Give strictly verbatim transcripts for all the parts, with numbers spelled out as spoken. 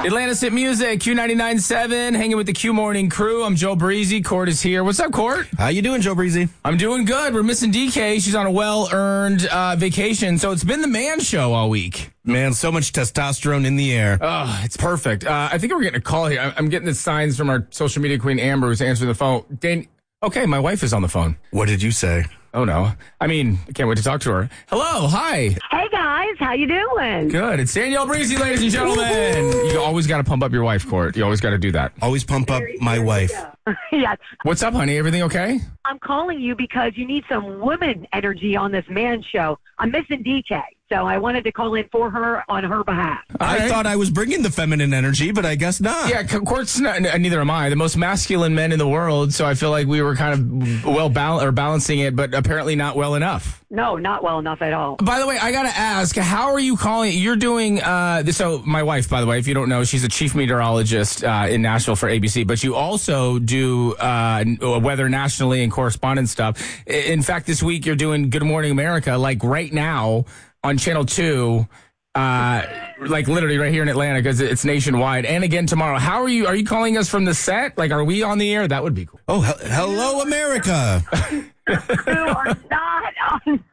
Atlanta's Hit Music, Q ninety-nine point seven, hanging with the Q Morning crew. I'm Joe Breezy. Court is here. What's up, Court? How you doing, Joe Breezy? I'm doing good. We're missing D K. She's on a well-earned uh, vacation, so it's been the man show all week. Man, so much testosterone in the air. Oh, it's perfect. Uh, I think we're getting a call here. I- I'm getting the signs from our social media queen, Amber, who's answering the phone. Dan- okay, my wife is on the phone. What did you say? Oh, no. I mean, I can't wait to talk to her. Hello. Hi. Hey, guys. How you doing? Good. It's Danielle Breezy, ladies and gentlemen. You always got to pump up your wife, Court. You always got to do that. Always pump up my wife. Yes. What's up, honey? Everything okay? I'm calling you because you need some woman energy on this man show. I'm missing D K, so I wanted to call in for her on her behalf. I right. thought I was bringing the feminine energy, but I guess not. Yeah, Court's not, neither am I. The most masculine men in the world, so I feel like we were kind of well bal- or balancing it, but apparently not well enough. No, not well enough at all. By the way, I got to ask, how are you calling? You're doing, uh, so my wife, by the way, if you don't know, she's a chief meteorologist uh, in Nashville for A B C, but you also do uh, weather nationally and correspondence stuff. In fact, this week you're doing Good Morning America, like right now on Channel two, uh, like literally right here in Atlanta because it's nationwide. And again tomorrow. How are you? Are you calling us from the set? Like, are we on the air? That would be cool. Oh, he- hello, America. You are not on.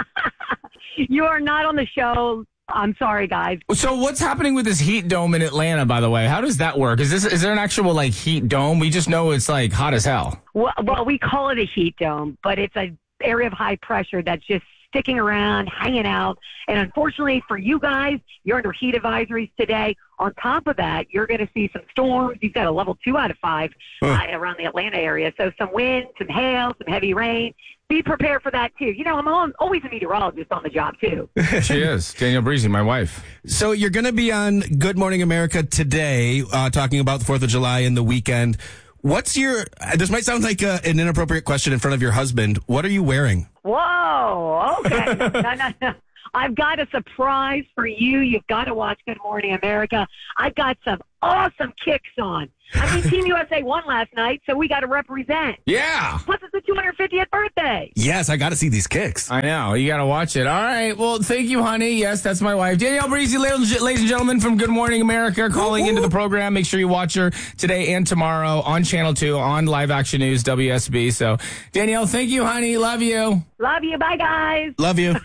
You are not on the show. I'm sorry, guys. So what's happening with this heat dome in Atlanta, by the way? How does that work? Is this is there an actual like heat dome? We just know it's like hot as hell. Well, well, we call it a heat dome, but it's an area of high pressure that's just sticking around, hanging out. And unfortunately for you guys, you're under heat advisories today. On top of that, you're going to see some storms. You've got a level two out of five Huh. uh, around the Atlanta area. So some wind, some hail, some heavy rain. Be prepared for that, too. You know, I'm al- always a meteorologist on the job, too. She is. Danielle Breezy, my wife. So you're going to be on Good Morning America today, uh, talking about the fourth of July and the weekend. What's your, this might sound like a, an inappropriate question in front of your husband. What are you wearing? Whoa, okay. no, no, no. I've got a surprise for you. You've got to watch Good Morning America. I've got some awesome kicks on. I mean, Team U S A won last night, so we got to represent. Yeah. Plus, it's the two hundred fiftieth birthday. Yes, I got to see these kicks. I know. You got to watch it. All right. Well, thank you, honey. Yes, that's my wife. Danielle Breezy, ladies ladies and gentlemen, from Good Morning America, calling into the program. Make sure you watch her today and tomorrow on Channel two, on Live Action News, W S B. So, Danielle, thank you, honey. Love you. Love you. Bye, guys. Love you.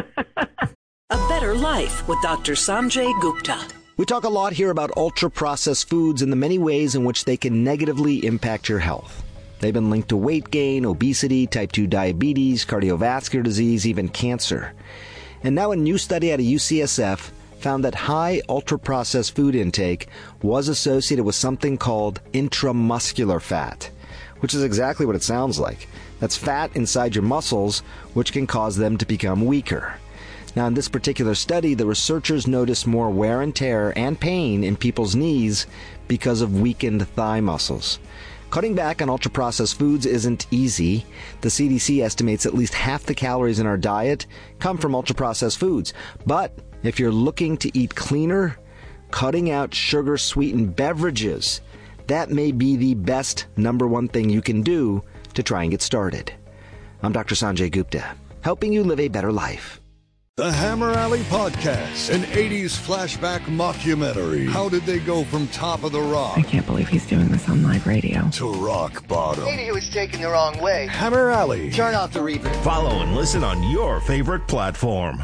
A Better Life with Doctor Sanjay Gupta. We talk a lot here about ultra-processed foods and the many ways in which they can negatively impact your health. They've been linked to weight gain, obesity, type two diabetes, cardiovascular disease, even cancer. And now a new study out of U C S F found that high ultra-processed food intake was associated with something called intramuscular fat, which is exactly what it sounds like. That's fat inside your muscles, which can cause them to become weaker. Now, in this particular study, the researchers noticed more wear and tear and pain in people's knees because of weakened thigh muscles. Cutting back on ultra-processed foods isn't easy. The C D C estimates at least half the calories in our diet come from ultra-processed foods. But if you're looking to eat cleaner, cutting out sugar-sweetened beverages, that may be the best number one thing you can do to try and get started. I'm Doctor Sanjay Gupta, helping you live a better life. The Hammer Alley Podcast, an eighties flashback mockumentary. How did they go from top of the rock I can't believe he's doing this on live radio. to rock bottom? Maybe he was taken the wrong way. Hammer Alley. Turn off the reverb. Follow and listen on your favorite platform.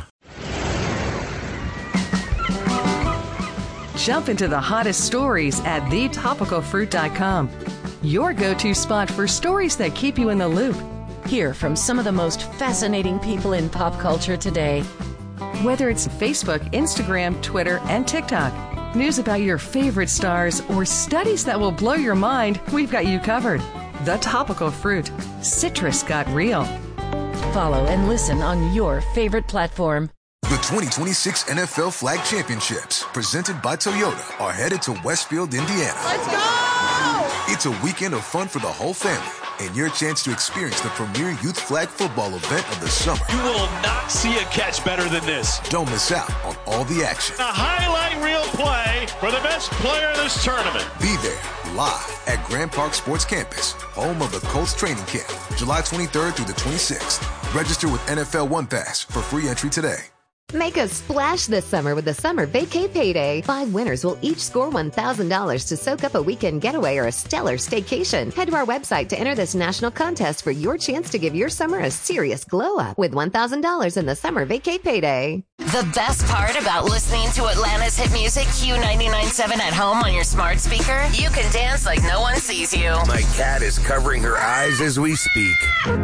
Jump into the hottest stories at the topical fruit dot com. Your go-to spot for stories that keep you in the loop. Hear from some of the most fascinating people in pop culture today. Whether it's Facebook, Instagram, Twitter, and TikTok, news about your favorite stars, or studies that will blow your mind, we've got you covered. The Topical Fruit. Citrus got real. Follow and listen on your favorite platform. The twenty twenty-six N F L Flag Championships, presented by Toyota, are headed to Westfield, Indiana. Let's go! It's a weekend of fun for the whole family, and your chance to experience the premier youth flag football event of the summer. You will not see a catch better than this. Don't miss out on all the action. A highlight reel play for the best player in this tournament. Be there live at Grand Park Sports Campus, home of the Colts training camp, July twenty-third through the twenty-sixth. Register with N F L One Pass for free entry today. Make a splash this summer with the Summer Vacay Payday. Five winners will each score one thousand dollars to soak up a weekend getaway or a stellar staycation. Head to our website to enter this national contest for your chance to give your summer a serious glow up with one thousand dollars in the Summer Vacay Payday. The best part about listening to Atlanta's hit music Q ninety-nine point seven at home on your smart speaker, you can dance like no one sees you. My cat is covering her eyes as we speak.